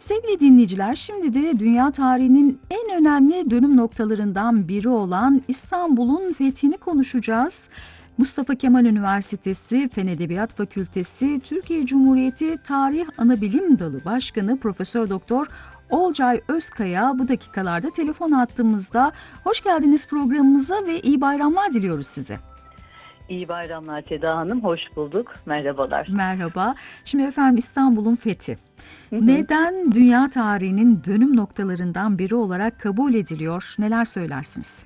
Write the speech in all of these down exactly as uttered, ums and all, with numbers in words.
Sevgili dinleyiciler, şimdi de dünya tarihinin en önemli dönüm noktalarından biri olan İstanbul'un fethini konuşacağız. Mustafa Kemal Üniversitesi Fen Edebiyat Fakültesi Türkiye Cumhuriyeti Tarih Anabilim Dalı Başkanı Profesör Doktor Olcay Özkaya bu dakikalarda telefon attığımızda. Hoş geldiniz programımıza ve iyi bayramlar diliyoruz size. İyi bayramlar Seda Hanım, hoş bulduk. Merhabalar. Merhaba. Şimdi efendim, İstanbul'un fethi. Hı hı. Neden dünya tarihinin dönüm noktalarından biri olarak kabul ediliyor? Neler söylersiniz?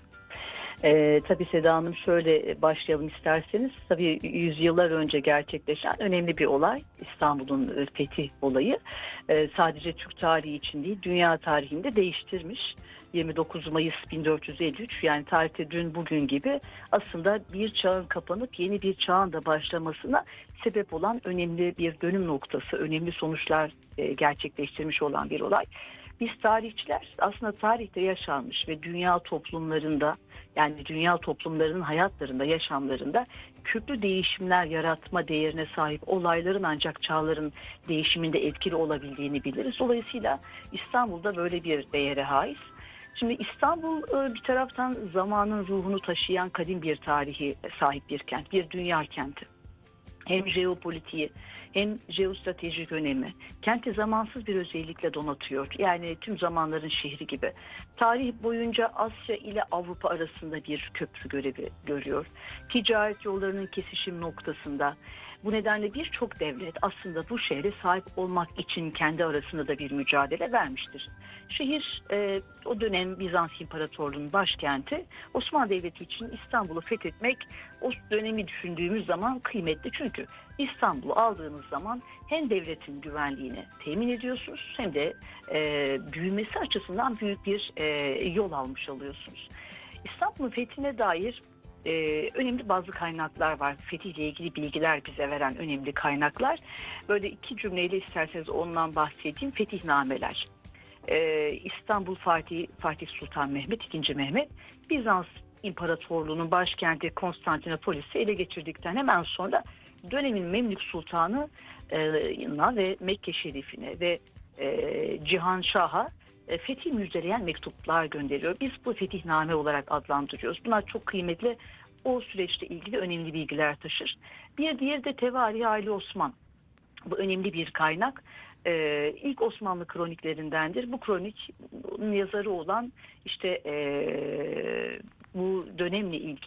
Ee, tabii Seda Hanım, şöyle başlayalım isterseniz. Tabii yüzyıllar önce gerçekleşen önemli bir olay, İstanbul'un fethi olayı. Ee, sadece Türk tarihi için değil, dünya tarihini de değiştirmiş. yirmi dokuz Mayıs bin dört yüz elli üç, yani tarihte dün bugün gibi, aslında bir çağın kapanıp yeni bir çağın da başlamasına sebep olan önemli bir dönüm noktası, önemli sonuçlar e, gerçekleştirmiş olan bir olay. Biz tarihçiler aslında tarihte yaşanmış ve dünya toplumlarında, yani dünya toplumlarının hayatlarında, yaşamlarında köklü değişimler yaratma değerine sahip olayların ancak çağların değişiminde etkili olabildiğini biliriz. Dolayısıyla İstanbul'da böyle bir değere haiz. Şimdi İstanbul bir taraftan zamanın ruhunu taşıyan kadim bir tarihi sahip bir kent, bir dünya kenti. Hem jeopolitiği hem jeostratejik önemi kenti zamansız bir özellikle donatıyor. Yani tüm zamanların şehri gibi. Tarih boyunca Asya ile Avrupa arasında bir köprü görevi görüyor. Ticaret yollarının kesişim noktasında. Bu nedenle birçok devlet aslında bu şehre sahip olmak için kendi arasında da bir mücadele vermiştir. Şehir e, o dönem Bizans İmparatorluğu'nun başkenti. Osmanlı Devleti için İstanbul'u fethetmek o dönemi düşündüğümüz zaman kıymetli. Çünkü İstanbul'u aldığınız zaman hem devletin güvenliğini temin ediyorsunuz hem de e, büyümesi açısından büyük bir e, yol almış oluyorsunuz. İstanbul'un fethine dair Ee, önemli bazı kaynaklar var. Fethiyle ilgili bilgiler bize veren önemli kaynaklar. Böyle iki cümleyle isterseniz ondan bahsedeyim. Fetihnameler. Ee, İstanbul Fatih, Fatih Sultan Mehmet, ikinci Mehmet, Bizans İmparatorluğu'nun başkenti Konstantinopolis'i ele geçirdikten hemen sonra dönemin Memlük Sultanı'na ve Mekke Şerifine ve e, Cihan Şah'a e, fethi müjdeleyen mektuplar gönderiyor. Biz bu fetihname olarak adlandırıyoruz. Bunlar çok kıymetli, o süreçte ilgili önemli bilgiler taşır. Bir diğeri de Tevari Aile Osman. Bu önemli bir kaynak. Ee, ilk Osmanlı kroniklerindendir. Bu kronikin yazarı olan işte ee, bu dönemle ilgili